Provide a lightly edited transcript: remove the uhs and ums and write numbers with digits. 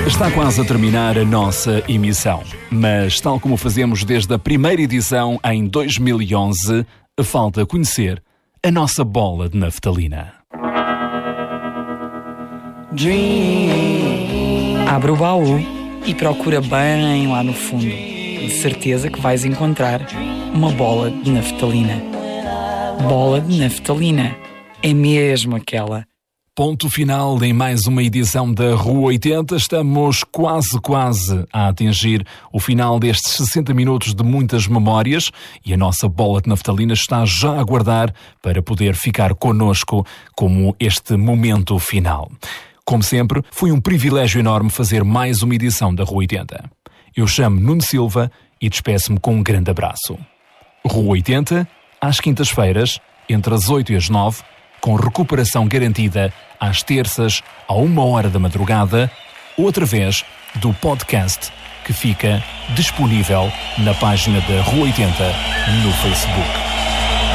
Está quase a terminar a nossa emissão, mas tal como fazemos desde a primeira edição em 2011, falta conhecer a nossa bola de naftalina. Abre o baú e procura bem lá no fundo. De certeza que vais encontrar uma bola de naftalina. Bola de naftalina. É mesmo aquela. Ponto final em mais uma edição da Rua 80. Estamos quase a atingir o final destes 60 minutos de muitas memórias e a nossa bola de naftalina está já a aguardar para poder ficar connosco como este momento final. Como sempre, foi um privilégio enorme fazer mais uma edição da Rua 80. Eu chamo Nuno Silva e despeço-me com um grande abraço. Rua 80, às quintas-feiras, entre as 8 e as 9, com recuperação garantida às terças, à 1h da madrugada, ou através do podcast que fica disponível na página da Rua 80 no Facebook.